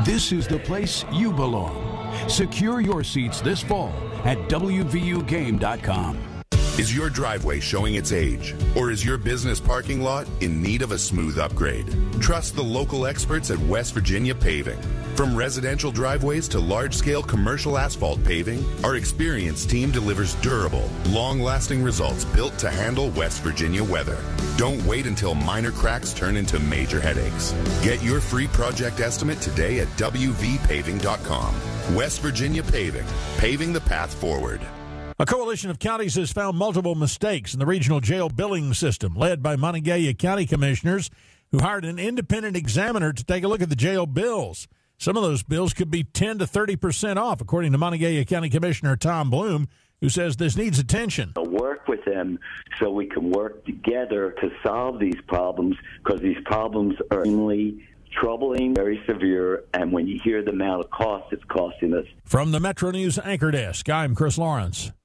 This is the place you belong. Secure your seats this fall at WVUGame.com. Is your driveway showing its age? Or is your business parking lot in need of a smooth upgrade? Trust the local experts at West Virginia Paving. From residential driveways to large-scale commercial asphalt paving, our experienced team delivers durable, long-lasting results built to handle West Virginia weather. Don't wait until minor cracks turn into major headaches. Get your free project estimate today at WVPaving.com. West Virginia Paving, paving the path forward. A coalition of counties has found multiple mistakes in the regional jail billing system, led by Monongalia County commissioners who hired an independent examiner to take a look at the jail bills. Some of those bills could be 10 to 30% off, according to Monongalia County Commissioner Tom Bloom, who says this needs attention. Work with them so we can work together to solve these problems, because these problems are really troubling, very severe, and when you hear the amount of cost it's costing us. From the Metro News Anchor Desk, I'm Chris Lawrence.